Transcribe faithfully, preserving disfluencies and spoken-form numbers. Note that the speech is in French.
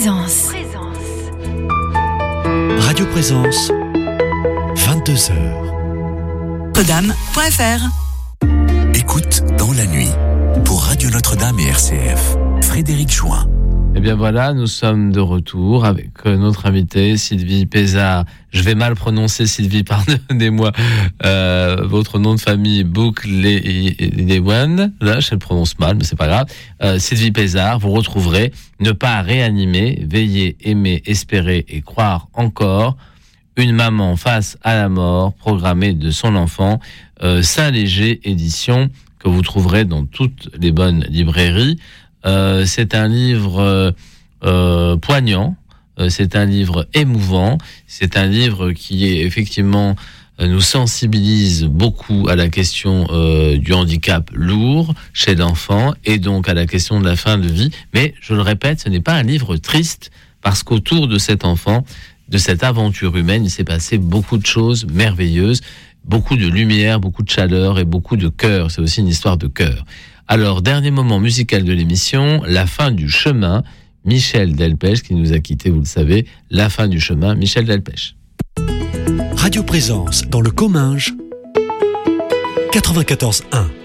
Présence. Radio Présence, vingt-deux heures. Notre-Dame point F R. Écoute dans la nuit pour Radio Notre-Dame et R C F. Frédéric Join. Eh bien voilà, nous sommes de retour avec notre invitée Sylvie Pézard. Je vais mal prononcer, Sylvie, pardonnez-moi. Euh, votre nom de famille, Bouk-Lewan. Là, je le prononce mal, mais c'est pas grave. Euh, Sylvie Pézard, vous retrouverez Ne pas réanimer, veiller, aimer, espérer et croire encore. Une maman face à la mort, programmée de son enfant. Euh, Saint-Léger édition, que vous trouverez dans toutes les bonnes librairies. Euh, c'est un livre euh, euh, poignant, euh, c'est un livre émouvant, c'est un livre qui est effectivement euh, nous sensibilise beaucoup à la question euh, du handicap lourd chez l'enfant et donc à la question de la fin de vie. Mais je le répète, ce n'est pas un livre triste parce qu'autour de cet enfant, de cette aventure humaine, il s'est passé beaucoup de choses merveilleuses, beaucoup de lumière, beaucoup de chaleur et beaucoup de cœur. C'est aussi une histoire de cœur. Alors, dernier moment musical de l'émission, La fin du chemin, Michel Delpech, qui nous a quittés, vous le savez, La fin du chemin, Michel Delpech. Radio Présence dans le Comminges, quatre-vingt-quatorze un.